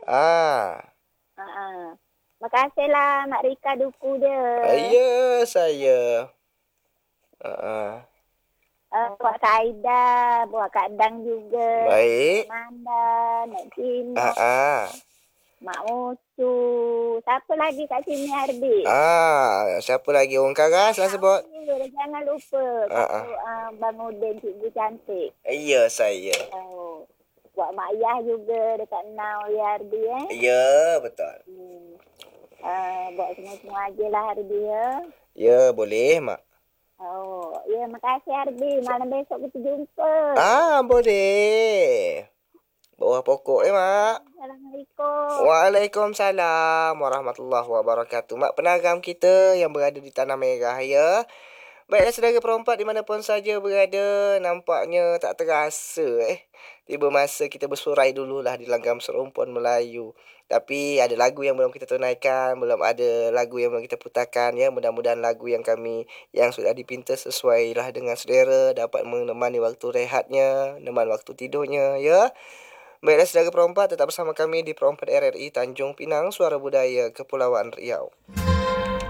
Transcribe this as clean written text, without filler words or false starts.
Ah. Makasihlah Mak Rika duku dia. Ya, saya. Ah. Buat Kak Aida, buat Kak Dang juga. Baik. Nanda, Nek Tino, Ah. Mak Mucu. Siapa lagi kat sini Ardi? Siapa lagi orang Karas lah Kak sebut? Udi, jangan lupa. Ah. Bang Udin cikgu cantik. Ya, saya. Oh. Buat Mak Yah juga dekat Nau ya Ardi Ya, betul. Buat semua-semua aje lah Ardi ya. Ya, boleh, Mak. Oh, ya makasih Ardi. Malam besok kita jumpa. Boleh. Bawah pokok Mak. Assalamualaikum. Waalaikumsalam warahmatullahi wabarakatuh. Mak penagam kita yang berada di Tanah Merah ya. Baiklah saudara perempat dimanapun saja berada, nampaknya tak terasa tiba masa kita bersurai dululah di langgam serumpun Melayu. Tapi ada lagu yang belum kita tunaikan, belum ada lagu yang belum kita putarkan ya. Mudah-mudahan lagu yang kami yang sudah dipinta sesuai lah dengan saudara dapat menemani waktu rehatnya, menemani waktu tidurnya ya. Baiklah saudara perempat tetap bersama kami di Perempat RRI Tanjung Pinang, Suara Budaya Kepulauan Riau.